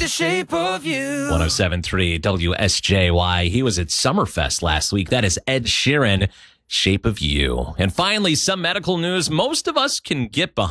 the shape of you. 107.3 WSJY. He was at Summerfest last week. That is Ed Sheeran, Shape of You. And finally, some medical news most of us can get behind.